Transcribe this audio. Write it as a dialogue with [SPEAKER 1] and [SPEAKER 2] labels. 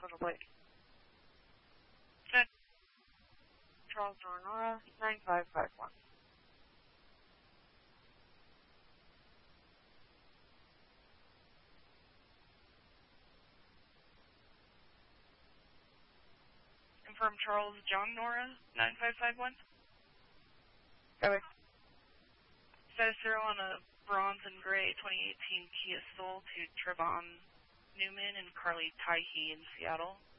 [SPEAKER 1] Total Blake. Set. Charles Nora, 9551. Confirm Charles John Nora, 9551.
[SPEAKER 2] Go ahead.
[SPEAKER 1] Status 0 on a bronze and gray 2018 Kia Soul to Trevon Newman and Carly Taihe in Seattle.